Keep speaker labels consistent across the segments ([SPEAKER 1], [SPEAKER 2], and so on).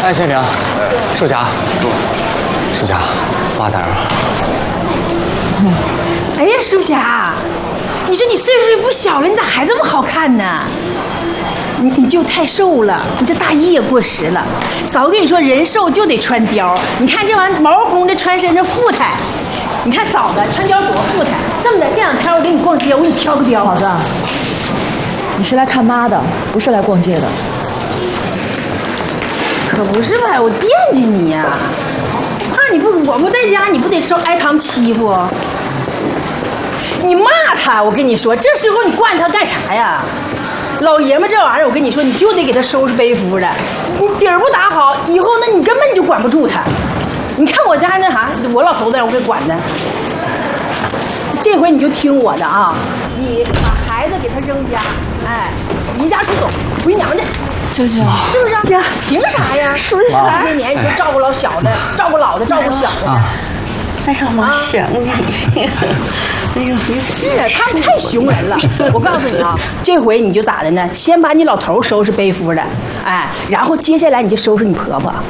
[SPEAKER 1] 哎，先生，树霞，树霞，妈在这儿。
[SPEAKER 2] 哎呀，树霞，你说你岁数也不小了，你咋还这么好看呢？你就太瘦了，你这大衣也过时了。嫂子跟你说，人瘦就得穿貂。你看这玩意儿毛烘的，穿身上富态。你看嫂子穿貂多富态。这么的，这两天我给你逛街，我给你挑个貂。
[SPEAKER 3] 嫂子，你是来看妈的，不是来逛街的。
[SPEAKER 2] 可不是呗，我惦记你呀、怕你不，我不在家，你不得受挨他们欺负？你骂他，我跟你说，这时候你惯他干啥呀？老爷们这玩意儿，我跟你说，你就得给他收拾背夫的。你底儿不打好，以后那你根本就管不住他。你看我家那啥，我老头子让我给管的。这回你就听我的啊，你把孩子给他扔家，哎，离家出走，回娘家。
[SPEAKER 3] 舅舅，
[SPEAKER 2] 是不是呀？凭啥呀？这些年你就照顾老小的，照顾老的，照顾小的。
[SPEAKER 4] 哎呀妈，想你！哎呦，
[SPEAKER 2] 是啊，他们太熊人了。我告诉你啊，这回你就咋的呢？先把你老头收拾背夫的，哎，然后接下来你就收拾你婆婆。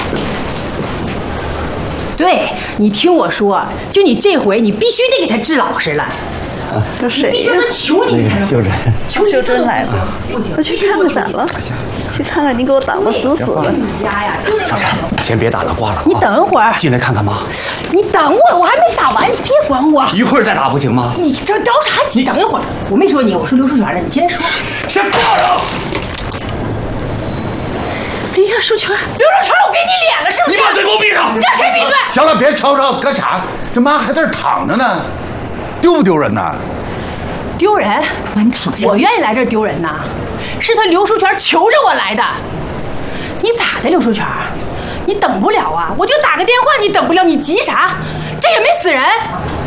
[SPEAKER 2] 对，你听我说，就你这回你必须得给他治老实了。
[SPEAKER 4] 这谁呀？
[SPEAKER 2] 求你才能。
[SPEAKER 1] 秀珍，
[SPEAKER 4] 秀珍来了，我去看看咋了？去看看你给我挡得死死的。
[SPEAKER 2] 你家呀，
[SPEAKER 1] 小陈，先别打了，挂了。
[SPEAKER 2] 你等会儿，
[SPEAKER 1] 进来看看妈。
[SPEAKER 2] 你等我，我还没打完，你别管我。
[SPEAKER 1] 一会儿再打不行吗？
[SPEAKER 2] 你这着啥急？等一会儿，我没说你，我说刘淑全了，你先说。
[SPEAKER 1] 先挂了。
[SPEAKER 4] 哎呀，淑全，
[SPEAKER 2] 刘淑全，我给你脸了是不是？
[SPEAKER 1] 你把嘴给我闭上！
[SPEAKER 2] 你让谁闭嘴？
[SPEAKER 5] 行了，别吵吵，干啥？这妈还在这躺着呢，丢不丢人呐？
[SPEAKER 2] 丢人？我愿意来这儿丢人呐，是他刘淑全求着我来的。你咋的，刘淑全？你等不了啊？我就打个电话，你等不了，你急啥？这也没死人。